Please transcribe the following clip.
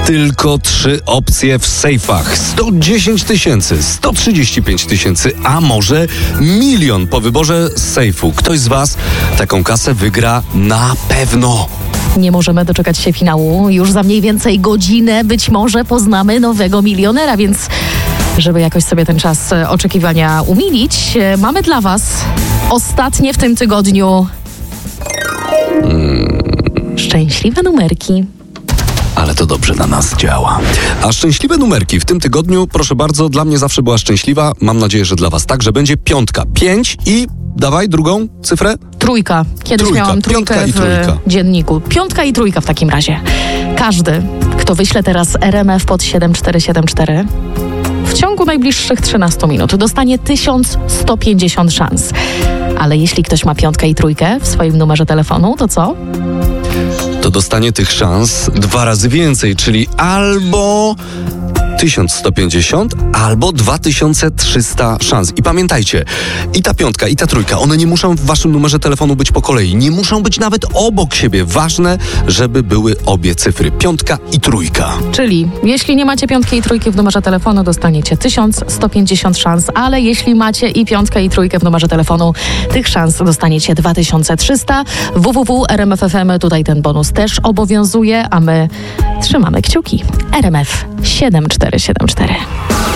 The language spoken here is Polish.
tylko 3 opcje w sejfach. 110 tysięcy, 135 tysięcy, a może 1 000 000 po wyborze z sejfu. Ktoś z was taką kasę wygra na pewno. Nie możemy doczekać się finału. Już za mniej więcej godzinę być może poznamy nowego milionera, więc żeby jakoś sobie ten czas oczekiwania umilić, mamy dla was ostatnie w tym tygodniu szczęśliwe numerki. Ale to dobrze na nas działa. A szczęśliwe numerki w tym tygodniu, proszę bardzo, dla mnie zawsze była szczęśliwa. Mam nadzieję, że dla was także będzie 5. 5 i dawaj drugą cyfrę. 3. Kiedyś miałam 3 w dzienniku. 5 i 3 w takim razie. Każdy, kto wyśle teraz RMF pod 7474 w ciągu najbliższych 13 minut dostanie 1150 szans. Ale jeśli ktoś ma 5 i 3 w swoim numerze telefonu, to co? To dostanie tych szans 2 razy więcej, czyli albo 1150, albo 2300 szans. I pamiętajcie, i ta 5, i ta 3, one nie muszą w waszym numerze telefonu być po kolei. Nie muszą być nawet obok siebie. Ważne, żeby były obie cyfry. 5 i 3. Czyli jeśli nie macie 5 i 3 w numerze telefonu, dostaniecie 1150 szans, ale jeśli macie i 5 i 3 w numerze telefonu, tych szans dostaniecie 2300. www.rmf.fm, tutaj ten bonus też obowiązuje, a my trzymamy kciuki. RMF 7474.